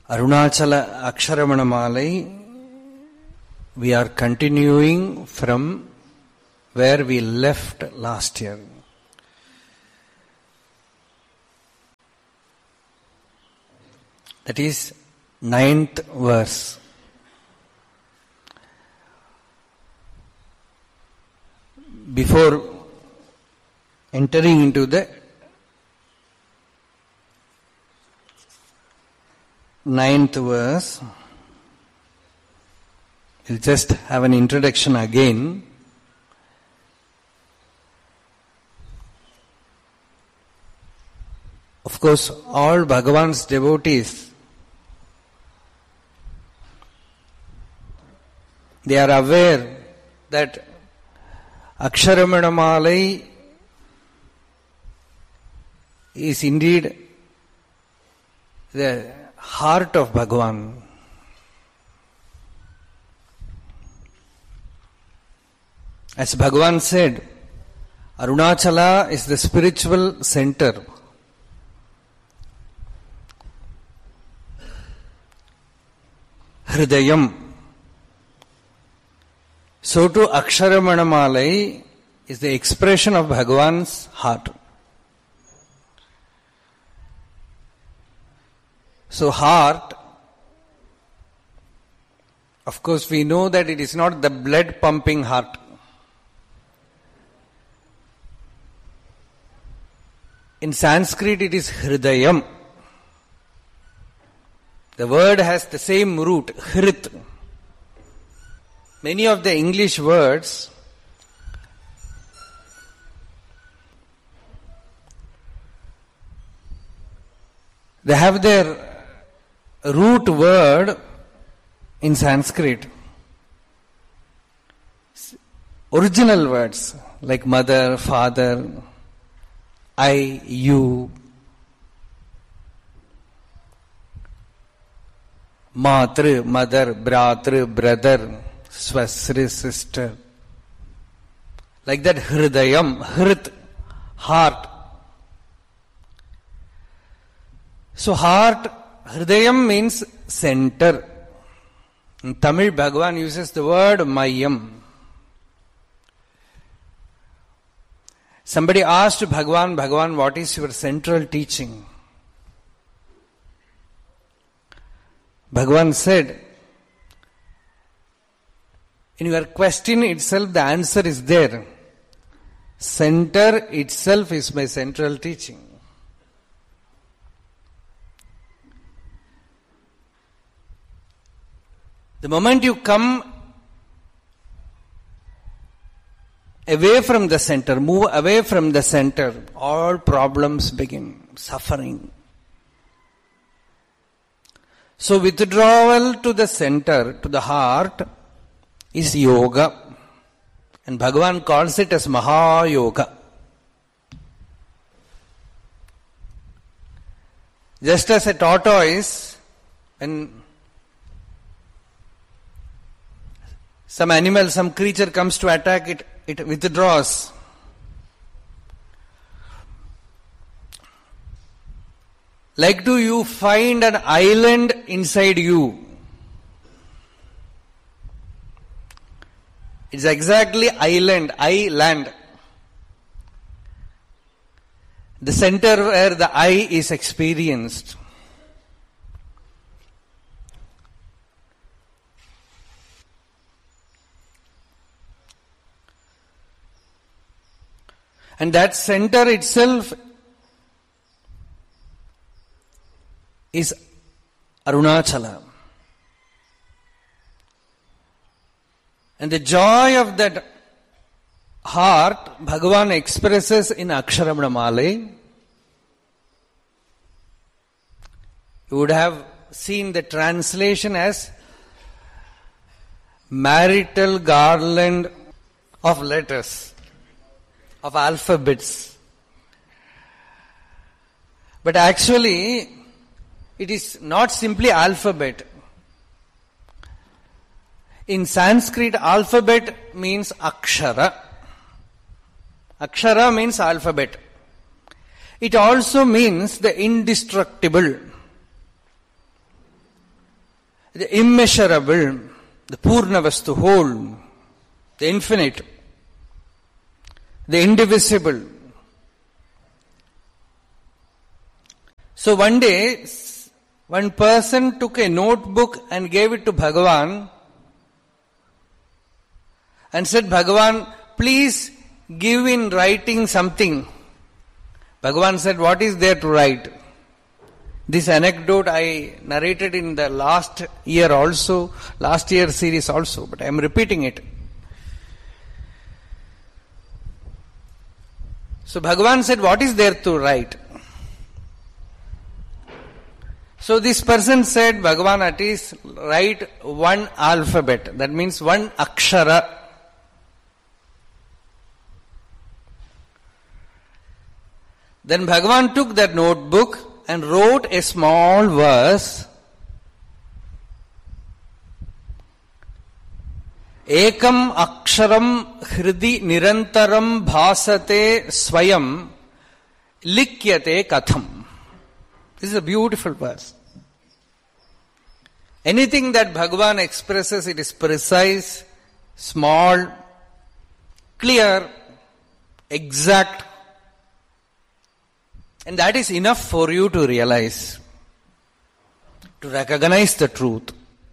Arunachala Aksharamanamala, we are continuing from where we left last year. That is 9th verse. Before entering into the 9th verse, we'll just have an introduction again. Of course, all Bhagavan's devotees, they are aware that Aksharamanamala is indeed the heart of Bhagavan. As Bhagavan said, Arunachala is the spiritual center. Hridayam. So too Aksharamanamala is the expression of Bhagavan's heart. So heart, of course we know that it is not the blood pumping heart. In Sanskrit it is Hridayam. The word has the same root, Hrit. Many of the English words they have their root word in Sanskrit. Original words like mother, father, I, you, matru, mother, bratru, brother, swasri, sister. Like that Hridayam, Hrit, heart. So heart, Hridayam means center. In Tamil, Bhagavan uses the word Mayam. Somebody asked Bhagavan, what is your central teaching? Bhagavan said, in your question itself the answer is there. Center itself is my central teaching. The moment you come away from the center, move away from the center, all problems begin, suffering. So withdrawal to the center, to the heart, is yoga. And Bhagavan calls it as Mahayoga. Just as a tortoise, when some animal, some creature comes to attack it, it withdraws. Like do you find an island inside you? It's exactly island, I-land. The center where the I is experienced. And that center itself is Arunachala. And the joy of that heart, Bhagavan expresses in Aksharamanamala. You would have seen the translation as marital garland of letters, of alphabets. But actually, it is not simply alphabet. In Sanskrit, alphabet means akshara. Akshara means alphabet. It also means the indestructible. the immeasurable, the Purnavastu, whole, the infinite, the indivisible. So one day, one person took a notebook and gave it to Bhagavan and said, Bhagavan, please give in writing something. Bhagavan said, what is there to write? This anecdote I narrated in the last year series also, but I am repeating it. So Bhagavan said, what is there to write? So this person said, Bhagavan, at least write one alphabet. That means one akshara. Then Bhagavan took that notebook and wrote a small verse. Ekam aksharam hridi nirantaram bhasate swayam likyate katham. This is a beautiful verse. Anything that Bhagavan expresses, it is precise, small, clear, exact. And that is enough for you to realize, to recognize the truth.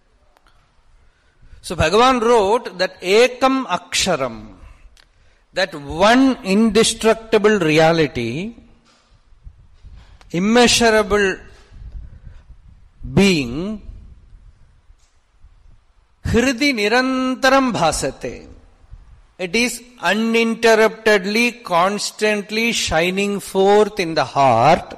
So Bhagavan wrote that Ekam Aksharam, that one indestructible reality, immeasurable being, Hridi Nirantaram Bhasate. It is uninterruptedly, constantly shining forth in the heart.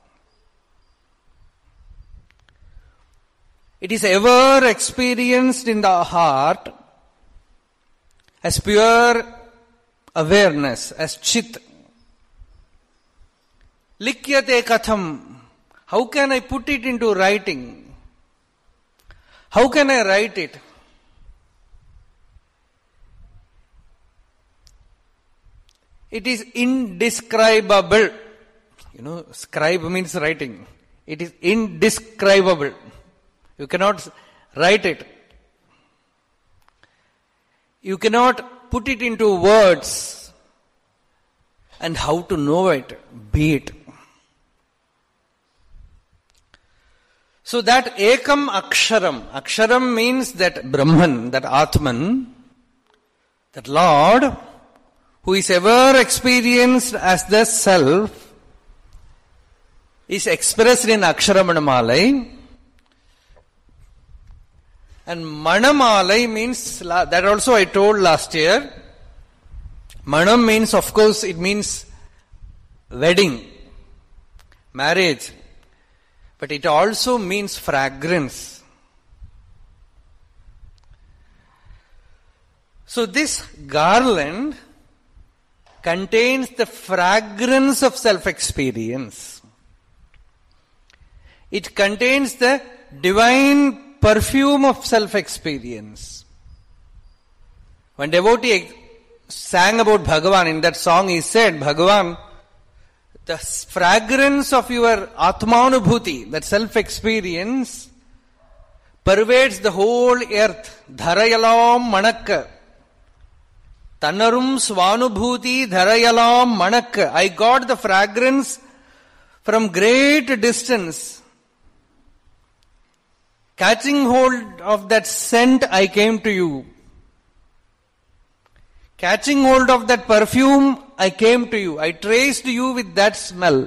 It is ever experienced in the heart as pure awareness, as chit. Likyate katham. How can I put it into writing? How can I write it? It is indescribable. Scribe means writing. It is indescribable. You cannot write it. You cannot put it into words. And how to know it? Be it. So that Ekam Aksharam. Aksharam means that Brahman, that Atman, that Lord, who is ever experienced as the Self, is expressed in Akshara Manamalai. And Manamalai means, that also I told last year, Manam means, of course, it means wedding, marriage. But it also means fragrance. So this garland contains the fragrance of self-experience. It contains the divine perfume of self-experience. When devotee sang about Bhagavan, in that song he said, Bhagavan, the fragrance of your Atmanubhuti, that self-experience, pervades the whole earth. Dharayalam manakka. Tannarum svanubhuti dharayalam manakka. I got the fragrance from great distance. Catching hold of that scent, I came to you. Catching hold of that perfume, I came to you. I traced you with that smell.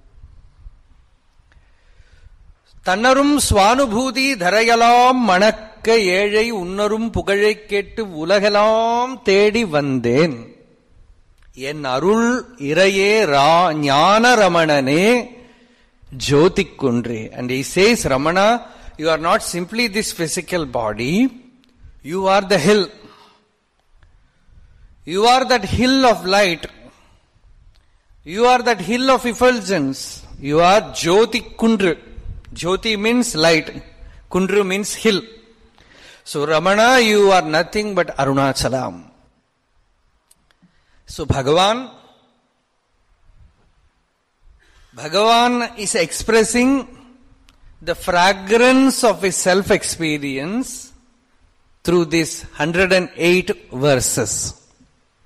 Tannarum svanubhuti dharayalam manakka ஏழை உன்னரும் புகழை கேட்டு உலகெல்லாம் தேடி வந்தேன் என் அருள் இறையே ஞான ரமணனே ஜோதிக் குன்றே. And he says, Ramana, you are not simply this physical body, you are the hill. You are that hill of light. You are that hill of effulgence. You are Jyoti Kundru. Jyoti means light. Kundru means hill. So Ramana, you are nothing but Arunachalam. So Bhagavan is expressing the fragrance of his self-experience through these 108 verses.